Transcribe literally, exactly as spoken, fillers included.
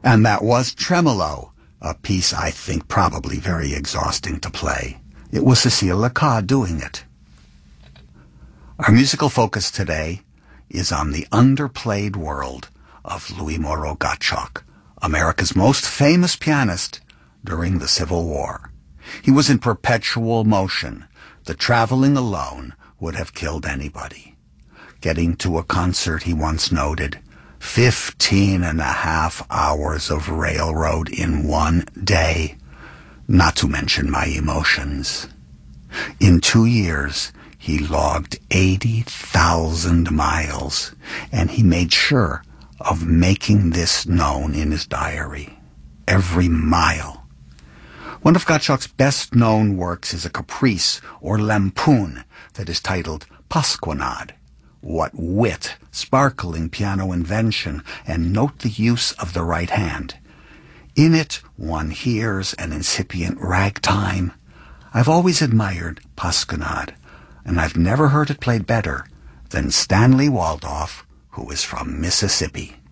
And that was Tremolo, a piece I think probably very exhausting to play. It was Cecile Lacaille doing it. Our musical focus today is on the underplayed world of Louis Moreau Gottschalk, America's most famous pianist during the Civil War. He was in perpetual motion. The traveling alone would have killed anybody. Getting to a concert, he once noted, fifteen and a half hours of railroad in one day, not to mention my emotions. In two years, he logged eighty thousand miles, and he made sure of making this known in his diary. Every mile. One of Gottschalk's best-known works is a caprice or lampoon that is titled Pasquinade. What wit, sparkling piano invention, and note the use of the right hand. In it, one hears an incipient ragtime. I've always admired Pasquinade, and I've never heard it played better than Stanley Waldorf, who is from Mississippi.